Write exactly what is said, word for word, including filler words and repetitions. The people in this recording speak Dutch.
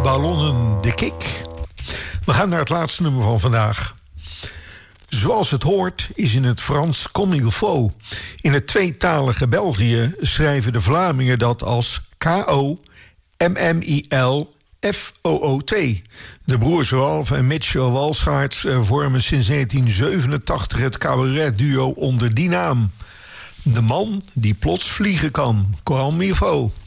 Ballonnen de Kick. We gaan naar het laatste nummer van vandaag. Zoals het hoort is in het Frans comme il faut. In het tweetalige België schrijven de Vlamingen dat als K O M M I L F O O T. De broers Ralph en Mitchell Walschaerts vormen sinds negentien zevenentachtig het cabaretduo onder die naam. De man die plots vliegen kan. Comme il faut.